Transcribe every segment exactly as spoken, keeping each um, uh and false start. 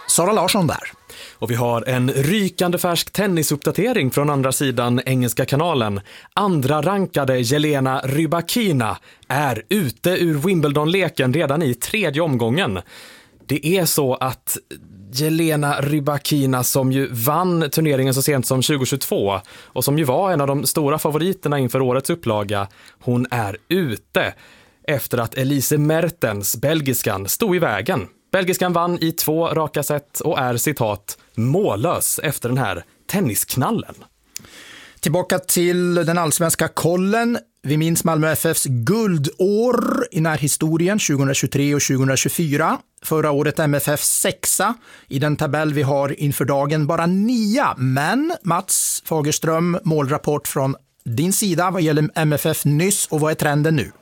Sara Larsson där. Och vi har en rykande färsk tennisuppdatering från andra sidan Engelska kanalen. Andra rankade Jelena Rybakina är ute ur Wimbledon-leken redan i tredje omgången. Det är så att Jelena Rybakina, som ju vann turneringen så sent som tjugohundratjugotvå och som ju var en av de stora favoriterna inför årets upplaga, hon är ute efter att Elise Mertens, belgiskan, stod i vägen. Belgiskan vann i två raka set och är, citat, mållös efter den här tennisknallen. Tillbaka till den allsvenska kollen. Vi minns Malmö F F:s guldår i närhistorien tjugohundratjugotre och tjugohundratjugofyra. Förra året M F F sexa. I den tabell vi har inför dagen bara nia. Men Mats Fagerström, målrapport från din sida vad gäller M F F nyss, och vad är trenden nu?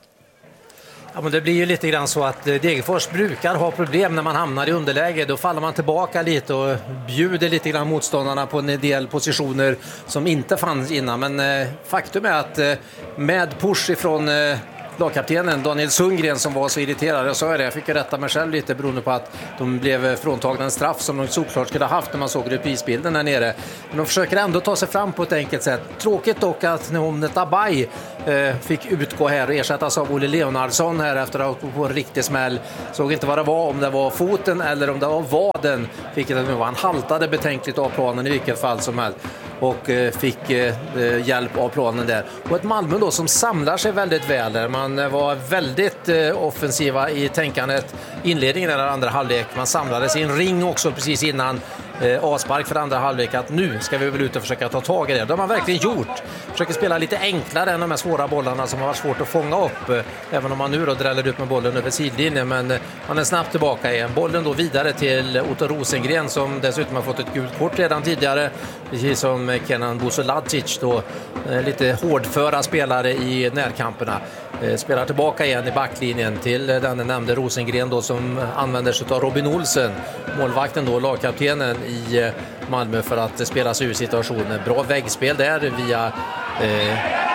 Ja, men det blir ju lite grann så att Degerfors brukar ha problem när man hamnar i underläge. Då faller man tillbaka lite och bjuder lite grann motståndarna på en del positioner som inte fanns innan. Men eh, faktum är att eh, med push ifrån eh, lagkaptenen Daniel Sundgren, som var så irriterad, jag sa det, jag fick rätta mig själv lite beroende på att de blev fråntagna en straff som de såklart skulle ha haft när man såg reprisbilden där nere. Men de försöker ändå ta sig fram på ett enkelt sätt. Tråkigt dock att Nehomnet Abay eh, fick utgå här och ersättas av Olle Leonardsson här efter att ha på en riktig smäll. Såg inte vad det var, om det var foten eller om det var vaden, vilket det nu var. Han haltade betänkligt av planen i vilket fall som helst och eh, fick eh, hjälp av planen där. Och ett Malmö då som samlar sig väldigt väl där. Man var väldigt eh, offensiva i tänkandet inledningen av andra halvlek. Man samlades i en ring också precis innan eh, avspark för andra halvlek, att nu ska vi väl ut och försöka ta tag i det. Det har man verkligen gjort. Försöker spela lite enklare än de här svåra bollarna som har varit svårt att fånga upp, eh, även om man nu då dräller ut med bollen över sidlinjen, men eh, man är snabbt tillbaka igen. Bollen då vidare till Otto Rosengren, som dessutom har fått ett gult kort redan tidigare, precis som Kenan Busolacic då, eh, lite hårdföra spelare i närkamperna. Eh, spelar tillbaka igen i backlinjen till den nämnde Rosengren då, som använder sig av Robin Olsen, målvakten då, lagkaptenen i Malmö, för att spela sig ur situationen. Bra väggspel där via eh,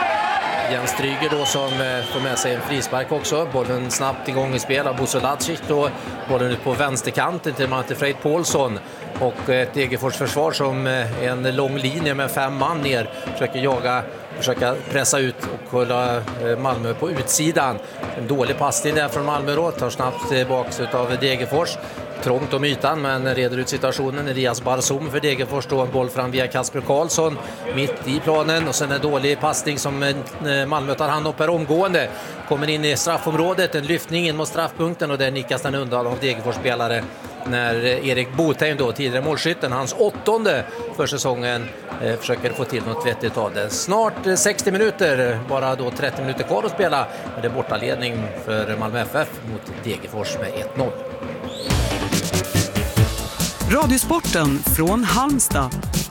Jens Stryger då, som eh, får med sig en frispark också. Bollen snabbt igång i spel av Busolacic då, bollen ut på vänsterkanten till Malte Freit Paulsson, och ett Degerfors försvar som är en lång linje med fem man ner, försöker jaga, försöka pressa ut och hålla Malmö på utsidan. En dålig passning där från Malmö då, tar snabbt tillbaks av Degerfors. Trångt om ytan, men reder ut situationen. Elias Barzum för Degerfors då, en boll fram via Kasper Karlsson mitt i planen, och sen en dålig passning som Malmö tar hand om per omgående. Kommer in i straffområdet, en lyftning in mot straffpunkten, och där nickas den undan av Degerfors spelare när Erik Botheim då, tidigare målskytten, hans åttonde för säsongen, eh, försöker få till något vettigt av det. Snart eh, sextio minuter, bara då trettio minuter kvar att spela, men det är bortaledning för Malmö F F mot Degerfors med ett noll. Radiosporten från Halmstad.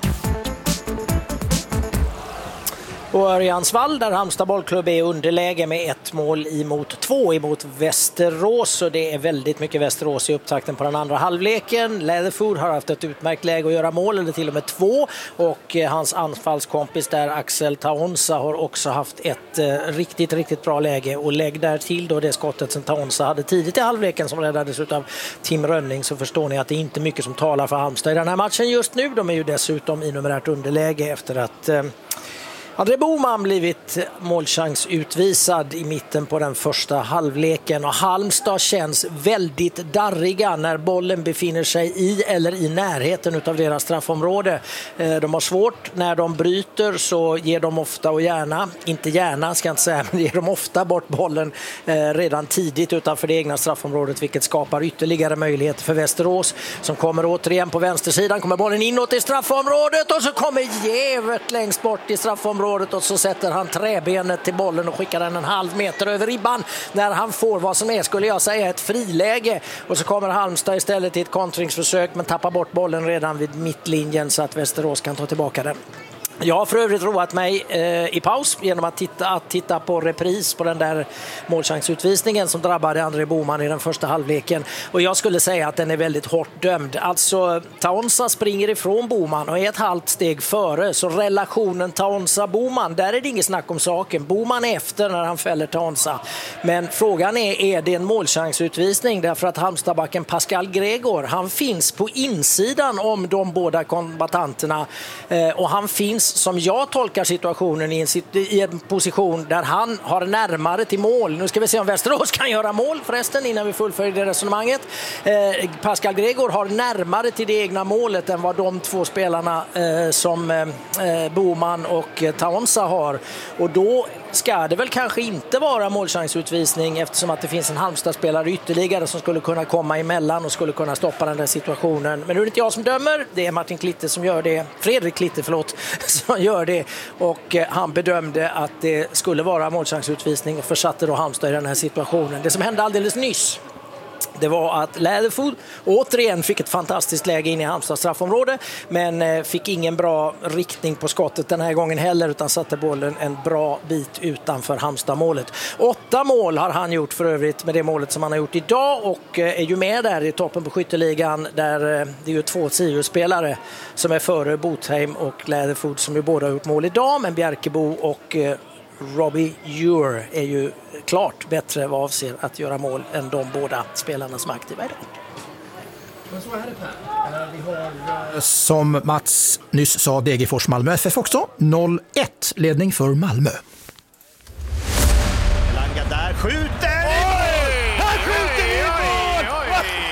Och Örjansvall, där Halmstad bollklubb är underläge med ett mål emot två emot Västerås, och det är väldigt mycket Västerås i upptakten på den andra halvleken. Leatherfoot har haft ett utmärkt läge att göra mål, eller till och med två, och hans anfallskompis där Axel Taonsa har också haft ett eh, riktigt, riktigt bra läge, och lägg där till då det skottet som Taonsa hade tidigt i halvleken som räddades av Tim Rönning, så förstår ni att det är inte mycket som talar för Halmstad i den här matchen just nu. De är ju dessutom i numerärt underläge efter att eh, André Boman blivit målchans utvisad i mitten på den första halvleken, och Halmstad känns väldigt darriga när bollen befinner sig i eller i närheten av deras straffområde. De har svårt när de bryter, så ger de ofta och gärna, inte gärna ska jag inte säga, men ger de ofta bort bollen redan tidigt utanför det egna straffområdet, vilket skapar ytterligare möjligheter för Västerås, som kommer återigen på vänstersidan, kommer bollen inåt i straffområdet, och så kommer Gevert längst bort i straffområdet, och så sätter han träbenet till bollen och skickar den en halv meter över ribban när han får vad som är, skulle jag säga, ett friläge, och så kommer Halmstad istället till ett kontringsförsök, men tappar bort bollen redan vid mittlinjen så att Västerås kan ta tillbaka den. Jag har för övrigt roat mig eh, i paus genom att titta, att titta på repris på den där målchansutvisningen som drabbade André Boman i den första halvleken. Och jag skulle säga att den är väldigt hårt dömd. Alltså, Taonsa springer ifrån Boman och är ett halvt steg före. Så relationen Taonsa-Boman, där är det inget snack om saken. Boman är efter när han fäller Taonsa. Men frågan är, är det en målchansutvisning? Därför att Halmstadbacken Pascal Gregor, han finns på insidan om de båda kombatanterna. Eh, och han finns, som jag tolkar situationen, i en, i en position där han har närmare till mål. Nu ska vi se om Västerås kan göra mål förresten innan vi fullföljer det resonemanget. Eh, Pascal Gregor har närmare till det egna målet än vad de två spelarna eh, som eh, Boman och Taonsa har. Och då ska det väl kanske inte vara målchansutvisning eftersom att det finns en Halmstad-spelare ytterligare som skulle kunna komma emellan och skulle kunna stoppa den där situationen. Men nu är det inte jag som dömer, det är Martin Klitte som gör det. Fredrik Klitte, förlåt, som gör det. Och eh, han bedömde att det skulle vara målchansutvisning och försatte då Halmstad i den här situationen. Det som hände alldeles nyss, det var att Läderfood återigen fick ett fantastiskt läge in i Halmstads straffområde, men fick ingen bra riktning på skottet den här gången heller, utan satte bollen en bra bit utanför Halmstad-målet. Åtta mål har han gjort för övrigt med det målet som han har gjort idag och är ju med där i toppen på skytteligan, där det är ju två Sirius-spelare som är före Botheim och Läderfood som ju båda har gjort mål idag, men Bjerkebo och Robbie Ure är ju klart bättre vad avser att göra mål än de båda spelarna som är aktiva idag. Vi har, som Mats nyss sa, Degerfors Malmö F F också. noll ett ledning för Malmö. Elanga där skjuter! Oj! Han skjuter i mål!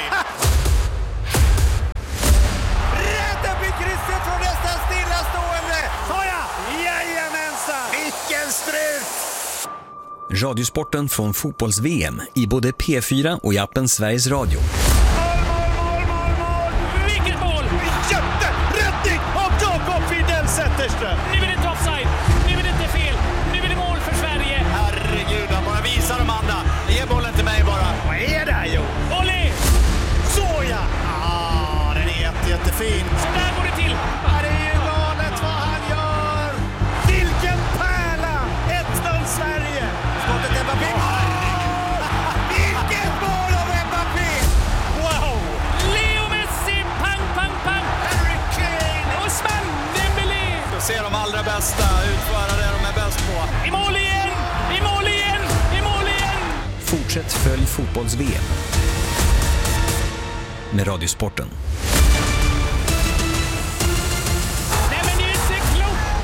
Rädda blir krysset från nästan stillastående! Såja! Jajamensan! Vilken strut! Radiosporten från fotbolls-V M i både P fyra och i appen Sveriges Radio. Mål, mål, mål, mål, mål! Vilket mål! Jätteräddning av Jakob Fidel Zetterström! Nu är det inte offside, nu är det inte fel, nu är det mål för Sverige. Herregud, han bara visar de andra. Ge bollen till mig bara. Vad är det här, Jo? Olé! Såja! Ah, den är jätte, jättefin. Så där går det till. Ja, det är ju galet vad han gör! Vilken pärla! ett noll Sverige! Skottet är Mbappé. Vilket mål av Mbappé! Wow! Leo Messi, pang, pang, pang. Harry Kane! Osman Dembélé. Då ser de allra bästa utföra det de är bäst på. I mål igen, i mål igen, i mål igen. Fortsätt följ fotbolls-V M med Radiosporten. Nej, men det är inte klokt.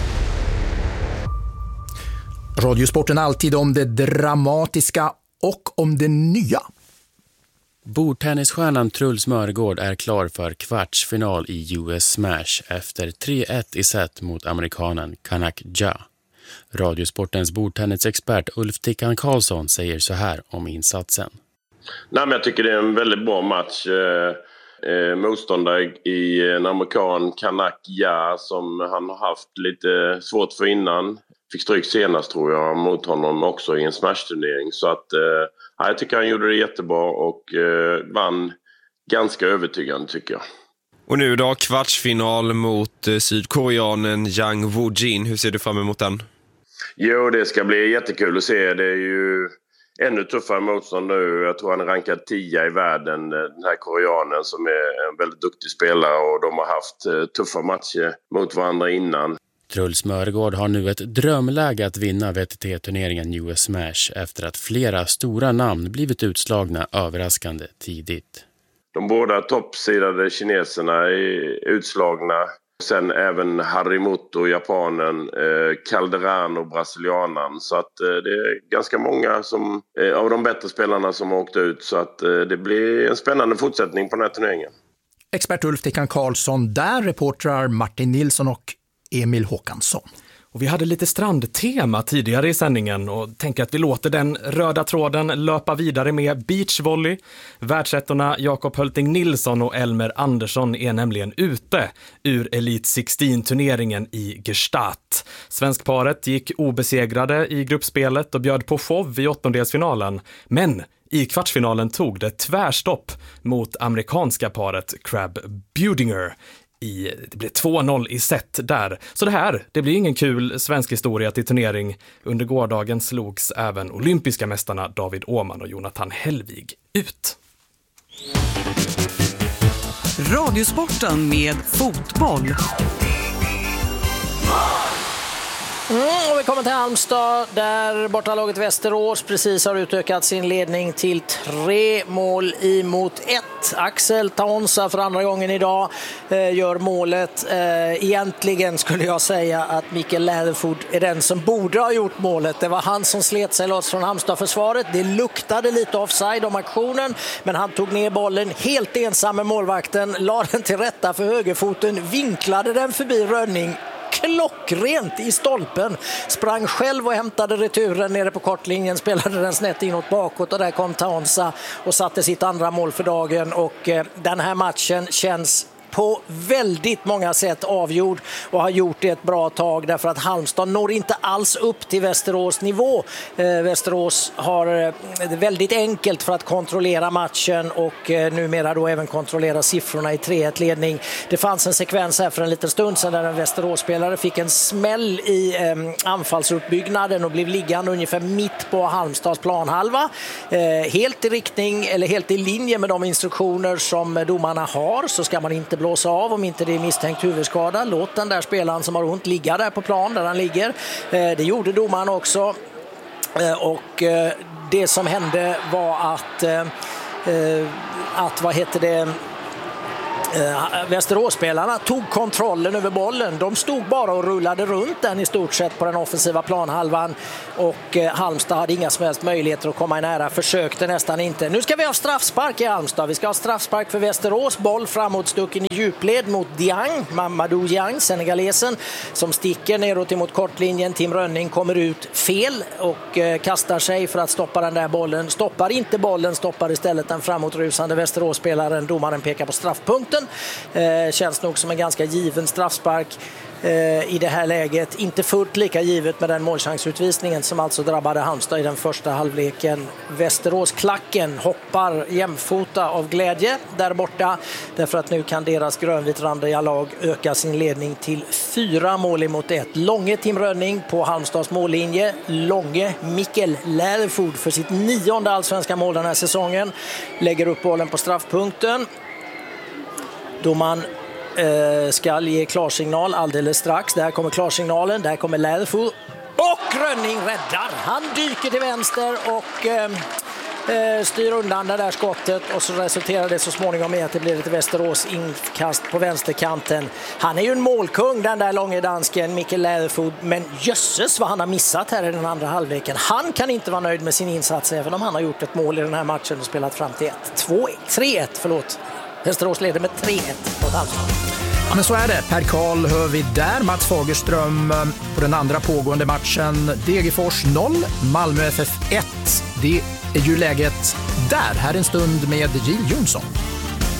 Radiosporten alltid om det dramatiska och om det nya. Bordtennisstjärnan Truls Mörgård är klar för kvartsfinal i U S Smash efter tre ett i set mot amerikanen Kanak Ja. Radiosportens bordtennisexpert Ulf Tickan Karlsson säger så här om insatsen. Nej, men jag tycker det är en väldigt bra match. Eh, eh, motståndare i en amerikan, Kanak Ja, som han har haft lite svårt för innan. Fick stryk senast tror jag mot honom också i en smash-turnering. Så att eh, jag tycker han gjorde det jättebra och eh, vann ganska övertygande tycker jag. Och nu då kvartsfinal mot eh, sydkoreanen Yang Woo-jin. Hur ser du fram emot den? Jo, det ska bli jättekul att se. Det är ju ännu tuffare motstånd nu. Jag tror han är rankad tia i världen, den här koreanen som är en väldigt duktig spelare, och de har haft tuffa matcher mot varandra innan. Truls Mörgård har nu ett drömläge att vinna V T T-turneringen U S Smash efter att flera stora namn blivit utslagna överraskande tidigt. De båda toppsidade kineserna är utslagna. Sen även Harimoto, japanen, eh, Calderano, brasilianan. Så att eh, det är ganska många som, eh, av de bättre spelarna som har åkt ut. Så att eh, det blir en spännande fortsättning på den här turneringen. Expert Ulf Tickan Karlsson, där reportrar Martin Nilsson och Emil Håkansson. Och vi hade lite strandtema tidigare i sändningen och tänker att vi låter den röda tråden löpa vidare med beachvolley. Världsettorna Jakob Hölting Nilsson och Elmer Andersson är nämligen ute ur Elite sexton-turneringen i Gstaad. Svenskparet gick obesegrade i gruppspelet och bjöd på show i åttondelsfinalen. Men i kvartsfinalen tog det tvärstopp mot amerikanska paret Crab Budinger. I, det blev två noll i set där. Så det här, det blir ingen kul svensk historia till turnering. Under gårdagen slogs även olympiska mästarna David Åhman och Jonathan Hellvig ut. Radiosporten med fotboll. Mm, och vi kommer till Halmstad där bortalaget Västerås precis har utökat sin ledning till tre mål emot ett. Axel Taonsa för andra gången idag eh, gör målet. Eh, egentligen skulle jag säga att Mikael Läderford är den som borde ha gjort målet. Det var han som slet sig loss från Halmstad-försvaret. Det luktade lite offside om aktionen, men han tog ner bollen helt ensam med målvakten, la den till rätta för högerfoten, vinklade den förbi Rönning klockrent i stolpen, sprang själv och hämtade returen nere på kortlinjen, spelade den snett inåt bakåt och där kom Taonsa och satte sitt andra mål för dagen. Och eh, den här matchen känns på väldigt många sätt avgjord och har gjort det ett bra tag, därför att Halmstad når inte alls upp till Västerås nivå. Eh, Västerås har eh, det väldigt enkelt för att kontrollera matchen och eh, numera då även kontrollera siffrorna i tre ett ledning. Det fanns en sekvens här för en liten stund sedan där en Västeråsspelare fick en smäll i eh, anfallsuppbyggnaden och blev liggande ungefär mitt på Halmstads planhalva. Eh, helt i riktning eller helt i linje med de instruktioner som domarna har, så ska man inte blåsa av om inte det är misstänkt huvudskada. Låt den där spelaren som har ont ligga där på plan där han ligger. Det gjorde domaren också. Och det som hände var att att vad heter det Västeråsspelarna tog kontrollen över bollen. De stod bara och rullade runt den i stort sett på den offensiva planhalvan, och Halmstad hade inga som helst möjligheter att komma i nära, försökte nästan inte. Nu ska vi ha straffspark i Halmstad. Vi ska ha straffspark för Västerås. Boll framåtstucken i djupled mot Diang, Mamadou Diang, senegalesen, som sticker neråt emot kortlinjen. Tim Rönning kommer ut fel och eh, kastar sig för att stoppa den där bollen. Stoppar inte bollen, stoppar istället den framåtrusande Västeråsspelaren. Domaren pekar på straffpunkten. Eh, känns nog som en ganska given straffspark eh, i det här läget. Inte fullt lika givet med den målchansutvisningen som alltså drabbade Halmstad i den första halvleken. Västeråsklacken hoppar jämfota av glädje där borta, därför att nu kan deras grönvitrandiga lag öka sin ledning till fyra mål emot ett. Långe Tim Rönning på Halmstads mållinje. Långe Mikael Läderford för sitt nionde allsvenska mål den här säsongen. Lägger upp bollen på straffpunkten. Domaren eh, ska ge klarsignal alldeles strax. Där kommer klarsignalen, där kommer Läderford. Och Rönning räddar. Han dyker till vänster och eh, styr undan det där skottet. Och så resulterar det så småningom i att det blir ett Västerås inkast på vänsterkanten. Han är ju en målkung, den där långa dansken, Mikael Läderford. Men jösses vad han har missat här i den andra halvleken. Han kan inte vara nöjd med sin insats, även om han har gjort ett mål i den här matchen och spelat fram till ett. två ett, tre ett, förlåt. Västerås leder med tre ett mot Halmstad. Ja, men så är det. Per Karl hör vi där. Mats Fagerström på den andra pågående matchen. Degerfors noll, Malmö F F ett. Det är ju läget där. Här en stund med Jill Jonsson.